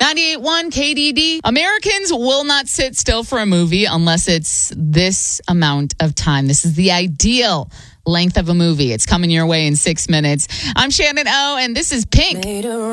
98.1 KDD. Americans will not sit still for a movie unless it's this amount of time. This is the ideal length of a movie. It's coming your way in 6 minutes. I'm Shannon O, and this is Pink.